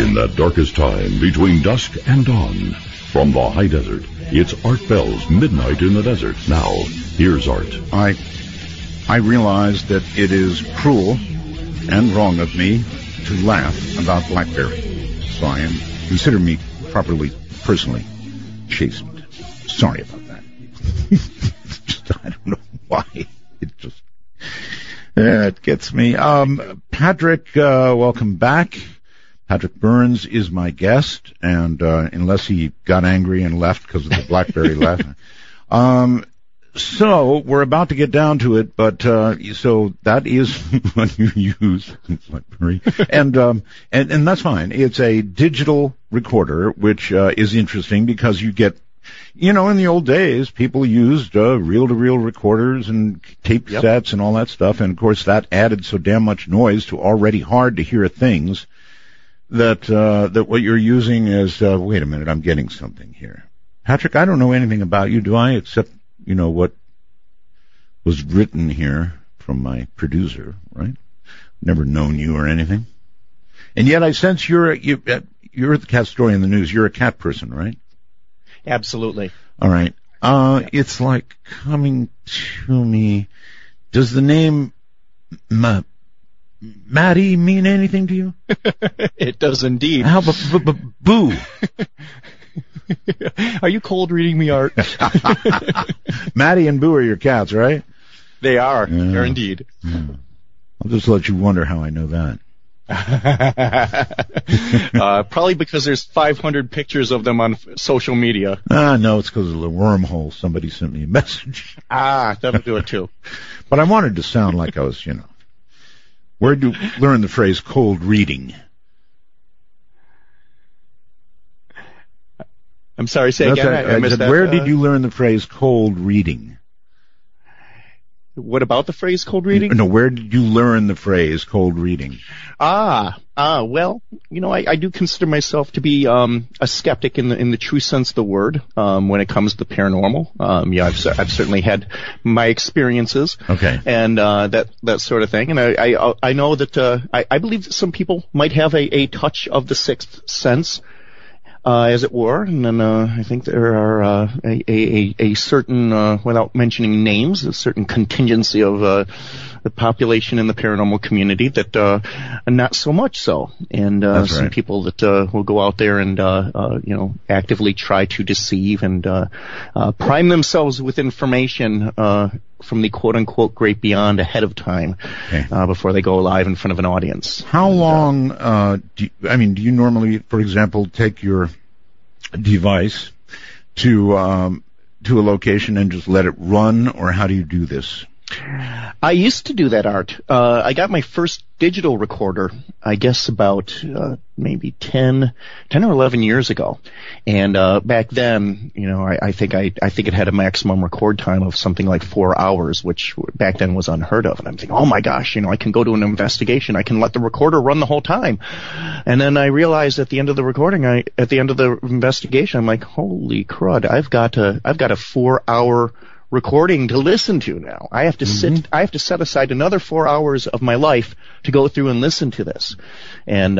In that darkest time between dusk and dawn, from the high desert, it's Art Bell's Midnight in the Desert. Now, here's Art. I realize that it is cruel and wrong of me to laugh about BlackBerry. So consider me personally chastened. Sorry about that. I don't know why. It gets me. Patrick, welcome back. Patrick Burns is my guest, and unless he got angry and left because of the BlackBerry laugh. So we're about to get down to it, but so that is what you use, BlackBerry, and that's fine. It's a digital recorder, which is interesting because you get, in the old days, people used reel-to-reel recorders and tape sets and all that stuff, and of course that added so damn much noise to already hard to hear things that what you're using is. Wait a minute, I'm getting something here, Patrick. I don't know anything about you, do I? Except what was written here from my producer, right? Never known you or anything, and yet I sense you're the cat story in the news. You're a cat person, right? Absolutely. All right. It's like coming to me. Does the name Maddie mean anything to you? It does indeed. How about Boo? Are you cold reading me, Art? Maddie and Boo are your cats, right? They are. Yeah. They're indeed. Yeah. I'll just let you wonder how I know that. Probably because there's 500 pictures of them on social media. No, it's because of the wormhole. Somebody sent me a message. That'll do it too. But I wanted to sound like I was, Where'd you learn the phrase cold reading? I'm sorry, say again. I missed that. Where did you learn the phrase cold reading? What about the phrase cold reading? No, where did you learn the phrase cold reading? Well, I do consider myself to be a skeptic in the true sense of the word when it comes to the paranormal. I've certainly had my experiences, okay, and that sort of thing. And I know that I believe that some people might have a touch of the sixth sense, as it were, and then I think there are a certain, without mentioning names, a certain contingency of the population in the paranormal community that not so much so, and some people that will go out there and actively try to deceive and prime themselves with information from the quote-unquote great beyond ahead of time, before they go live in front of an audience. How long do you normally, for example, take your device to a location and just let it run, or how do you do this? I used to do that, Art. I got my first digital recorder, I guess about maybe 10 or 11 years ago. And back then, I think it had a maximum record time of something like 4 hours, which back then was unheard of. And I'm thinking, oh my gosh, I can go to an investigation. I can let the recorder run the whole time. And then I realized at the end of the investigation, I'm like, holy crud, I've got a 4-hour recording to listen to now. I have to set aside another 4 hours of my life to go through and listen to this. And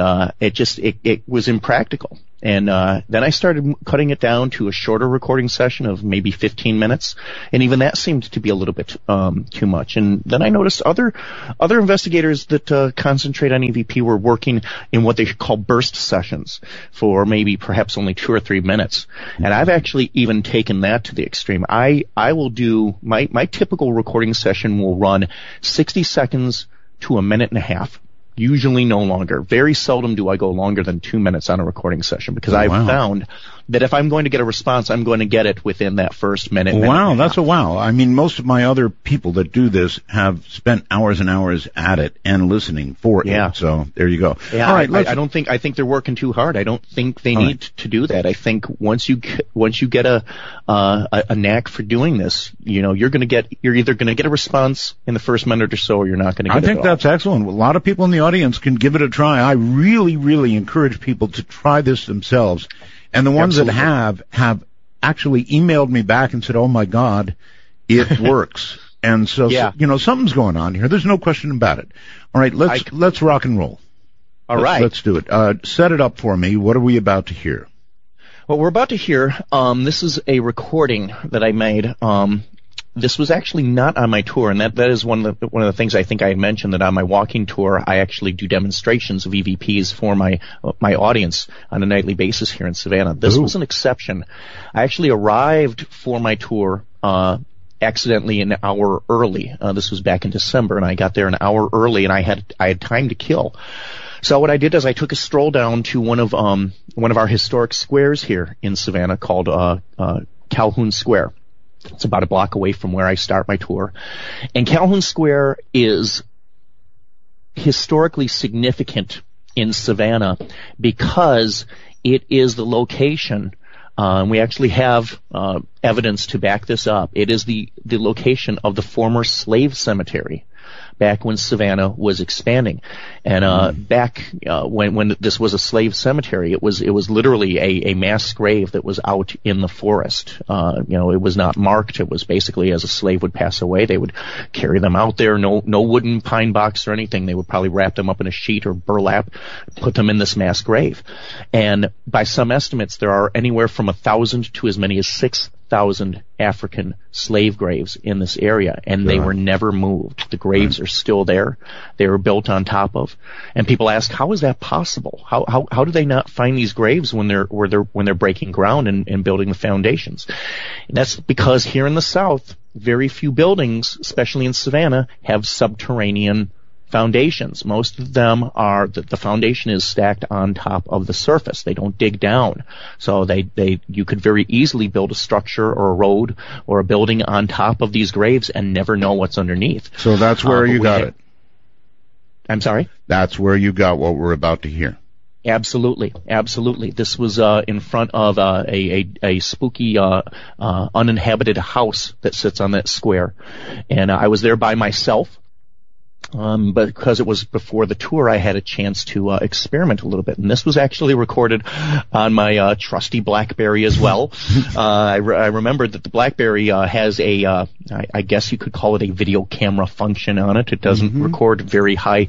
it was impractical. And then I started cutting it down to a shorter recording session of maybe 15 minutes, and even that seemed to be a little bit too much. And then I noticed other investigators that concentrate on EVP were working in what they call burst sessions for maybe perhaps only 2 or 3 minutes. And I've actually even taken that to the extreme. I will do my typical recording session will run 60 seconds to a minute and a half. Usually no longer. Very seldom do I go longer than 2 minutes on a recording session because I've found that if I'm going to get a response, I'm going to get it within that first minute. Wow, that's a wow. I mean, most of my other people that do this have spent hours and hours at it and listening for it. So there you go. Yeah, all right, I think they're working too hard. I don't think they need to do that. I think once you get a knack for doing this, you're either going to get a response in the first minute or so, or you're not going to get it. I think that's excellent. A lot of people in the audience can give it a try. I really, really encourage people to try this themselves. And the ones that have actually emailed me back and said, oh my God, it works. And so, something's going on here. There's no question about it. All right, let's rock and roll. All right. Let's do it. Set it up for me. What are we about to hear? What we're about to hear, this is a recording that I made. This was actually not on my tour, and that is one of the things I think I had mentioned, that on my walking tour I actually do demonstrations of EVPs for my audience on a nightly basis here in Savannah. This was an exception. I actually arrived for my tour accidentally an hour early. This was back in December, and I got there an hour early, and I had time to kill. So what I did is I took a stroll down to one of our historic squares here in Savannah called Calhoun Square. It's about a block away from where I start my tour. And Calhoun Square is historically significant in Savannah because it is the location, we actually have evidence to back this up. It is the location of the former slave cemetery back when Savannah was expanding. And back when this was a slave cemetery, it was literally a mass grave that was out in the forest. It was not marked. It was basically, as a slave would pass away, they would carry them out there. No wooden pine box or anything. They would probably wrap them up in a sheet or burlap, put them in this mass grave. And by some estimates, there are anywhere from 1,000 to as many as 6,000 African slave graves in this area, and they were never moved. The graves are still there. They were built on top of. And people ask, how is that possible? How do they not find these graves when they're breaking ground and building the foundations? And that's because here in the South, very few buildings, especially in Savannah, have subterranean foundations. Most of them are, the foundation is stacked on top of the surface. They don't dig down. So you could very easily build a structure or a road or a building on top of these graves and never know what's underneath. So that's where you got it. I'm sorry? That's where you got what we're about to hear. Absolutely. This was in front of a spooky uninhabited house that sits on that square. And I was there by myself. But because it was before the tour, I had a chance to experiment a little bit. And this was actually recorded on my trusty BlackBerry as well. I remembered that the BlackBerry has I guess you could call it a video camera function on it. It doesn't record very high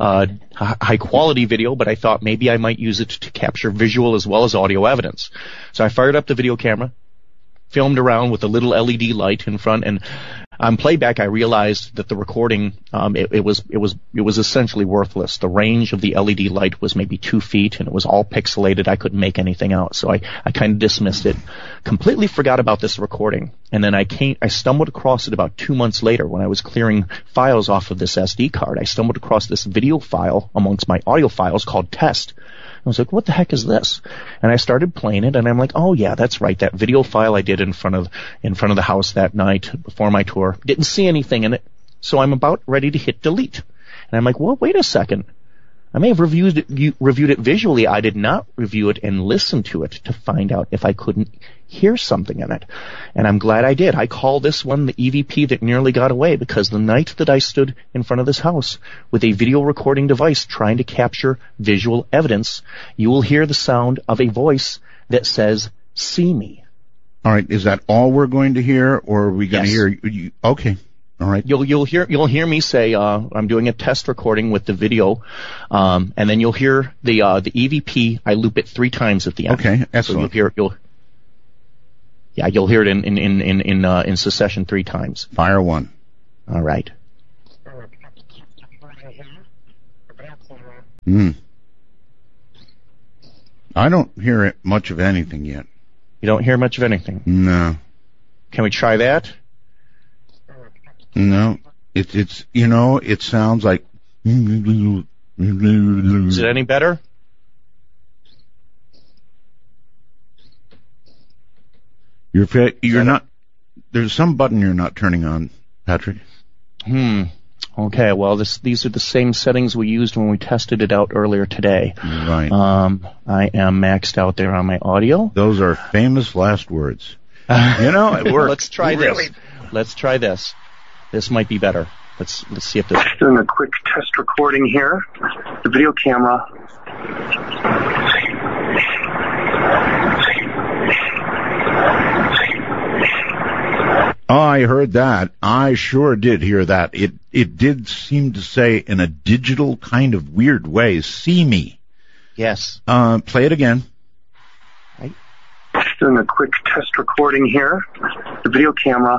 quality video, but I thought maybe I might use it to capture visual as well as audio evidence. So I fired up the video camera, filmed around with a little LED light in front, and on playback I realized that the recording it was essentially worthless. The range of the LED light was maybe 2 feet, and it was all pixelated. I couldn't make anything out, so I kind of dismissed it, completely forgot about this recording. And then I stumbled across it about 2 months later when I was clearing files off of this SD card. I stumbled across this video file amongst my audio files called Test. I was like, what the heck is this? And I started playing it, and I'm like, oh yeah, that's right, that video file I did in front of the house that night before my tour. Didn't see anything in it, so I'm about ready to hit delete. And I'm like, well, wait a second. I may have reviewed it visually. I did not review it and listen to it to find out if I couldn't hear something in it. And I'm glad I did. I call this one the EVP that nearly got away, because the night that I stood in front of this house with a video recording device trying to capture visual evidence, you will hear the sound of a voice that says, "See me." All right. Is that all we're going to hear, or are we going to hear you? Okay. All right. You'll hear me say I'm doing a test recording with the video, and then you'll hear the EVP. I loop it 3 times at the end. Okay, excellent. So you'll hear it in succession 3 times. Fire 1. All right. I don't hear much of anything yet. You don't hear much of anything? No. Can we try that? No, it sounds like. Is it any better? You're not. There's some button you're not turning on, Patrick. Okay. Well, these are the same settings we used when we tested it out earlier today. Right. I am maxed out there on my audio. Those are famous last words. It works. Let's try this. Let's try this. This might be better. Let's see if this. Doing a quick test recording here. The video camera. Oh, I heard that. I sure did hear that. it did seem to say in a digital kind of weird way, see me. Yes. Play it again. Just doing a quick test recording here. The video camera.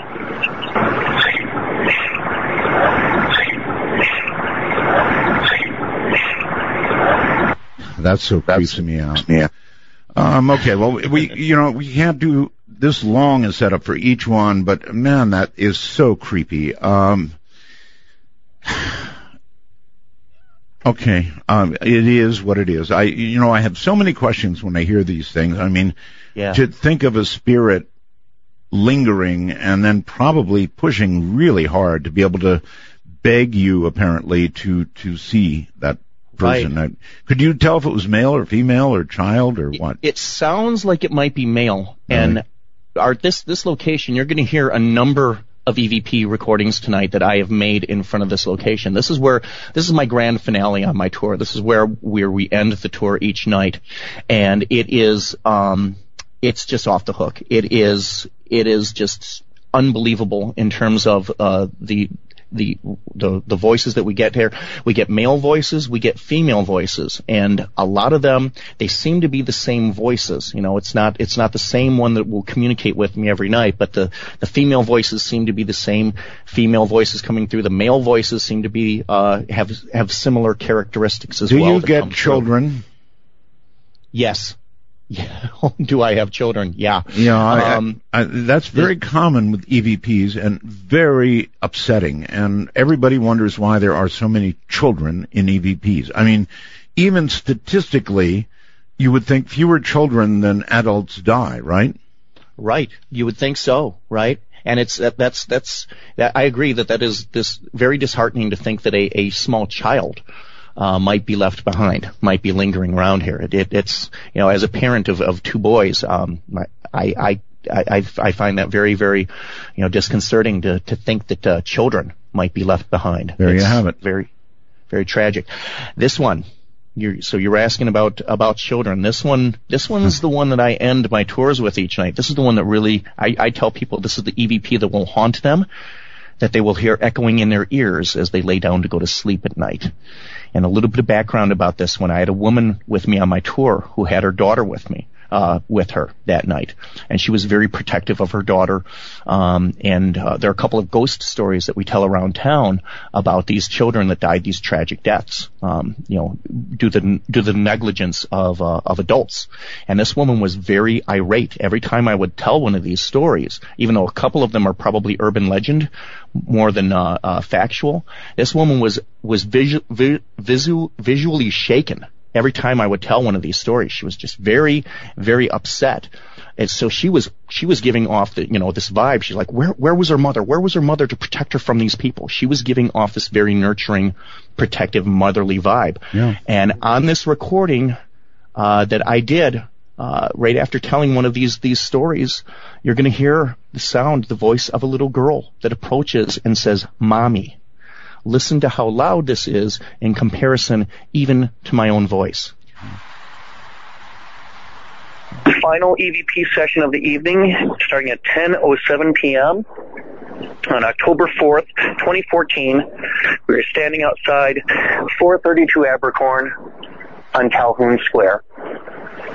That so creeps me out. Yeah. Okay, well, we can't do this long a setup for each one, but man, that is so creepy. Okay, it is what it is. I have so many questions when I hear these things. I mean, to think of a spirit lingering and then probably pushing really hard to be able to beg you, apparently, to see that person. Right. Could you tell if it was male or female or child or what? It sounds like it might be male. And this location, you're going to hear a number of EVP recordings tonight that I have made in front of this location. This is my grand finale on my tour. This is where we end the tour each night. And it is, it's just off the hook. It is just unbelievable in terms of, the voices that we get here. We get male voices, we get female voices, and a lot of them, they seem to be the same voices. It's not the same one that will communicate with me every night, but the female voices seem to be the same female voices coming through. The male voices seem to be have similar characteristics as well. Do you get children? Yes. Yeah. Do I have children? Yeah. Yeah, that's very common with EVPs and very upsetting. And everybody wonders why there are so many children in EVPs. I mean, even statistically, you would think fewer children than adults die, right? Right. You would think so, right? And I agree that is this very disheartening to think that a small child might be left behind, might be lingering around here. It's as a parent of two boys, I find that very, very, disconcerting to think that children might be left behind. There you have it. Very, very tragic. This one, you're asking about children. This one's the one that I end my tours with each night. This is the one that really I tell people this is the EVP that will haunt them, that they will hear echoing in their ears as they lay down to go to sleep at night. And a little bit of background about this one. I had a woman with me on my tour who had her daughter with her that night. And she was very protective of her daughter. And there are a couple of ghost stories that we tell around town about these children that died these tragic deaths, due to the negligence of adults. And this woman was very irate. Every time I would tell one of these stories, even though a couple of them are probably urban legend more than factual, this woman was visually shaken. Every time I would tell one of these stories, she was just very, very upset. And so she was giving off this vibe. She's like, where was her mother? Where was her mother to protect her from these people? She was giving off this very nurturing, protective, motherly vibe. Yeah. And on this recording, that I did, right after telling one of these stories, you're going to hear the voice of a little girl that approaches and says, "Mommy." Listen to how loud this is in comparison even to my own voice. Final EVP session of the evening, starting at 10:07 p.m. on October 4th, 2014. We are standing outside 432 Abercorn on Calhoun Square.